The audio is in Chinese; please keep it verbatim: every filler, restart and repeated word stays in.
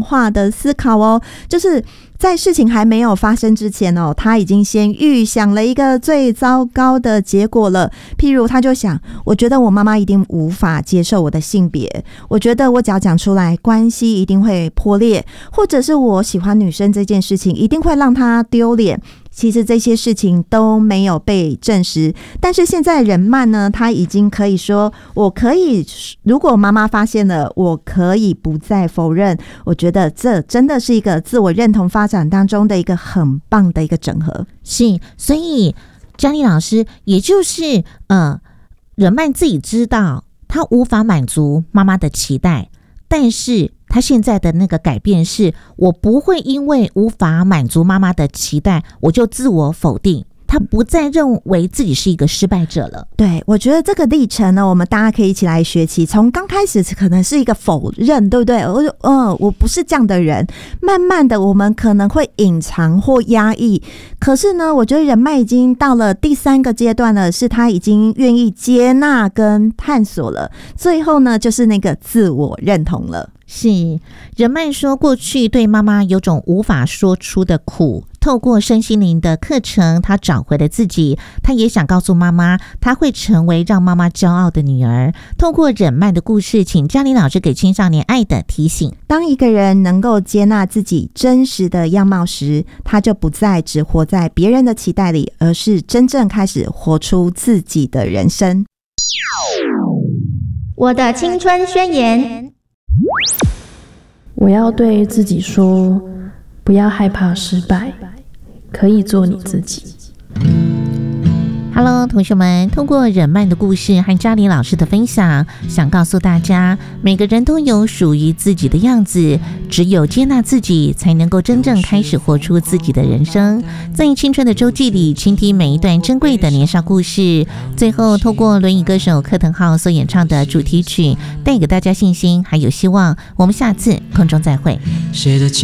量化的思考哦，就是在事情还没有发生之前哦，他已经先预想了一个最糟糕的结果了。譬如他就想，我觉得我妈妈一定无法接受我的性别，我觉得我只要讲出来关系一定会破裂，或者是我喜欢女生这件事情一定会让她丢脸。其实这些事情都没有被证实，但是现在人曼呢，他已经可以说，我可以，如果妈妈发现了，我可以不再否认。我觉得这真的是一个自我认同发展当中的一个很棒的一个整合。 是，所以嘉丽老师，也就是呃，人曼自己知道他无法满足妈妈的期待，但是他现在的那个改变是，我不会因为无法满足妈妈的期待，我就自我否定。他不再认为自己是一个失败者了。 对，我觉得这个历程呢，我们大家可以一起来学习。从刚开始可能是一个否认，对不对？我就嗯，我不是这样的人。慢慢的，我们可能会隐藏或压抑。可是呢，我觉得人脉已经到了第三个阶段了，是他已经愿意接纳跟探索了。最后呢，就是那个自我认同了。 是，人曼说过去对妈妈有种无法说出的苦，透过身心灵的课程，他找回了自己。他也想告诉妈妈，他会成为让妈妈骄傲的女儿。透过人曼的故事，请嘉玲老师给青少年爱的提醒： 当一个人能够接纳自己真实的样貌时，他就不再只活在别人的期待里，而是真正开始活出自己的人生。 我的青春宣言。 我要对自己说，不要害怕失败，可以做你自己。 Hello， 同学们，通过人曼的故事和嘉玲老师的分享，想告诉大家，每个人都有属于自己的样子，只有接纳自己，才能够真正开始活出自己的人生。在青春的周记里，倾听每一段珍贵的年少故事，最后透过轮椅歌手柯腾浩所演唱的主题曲，带给大家信心还有希望。我们下次空中再会。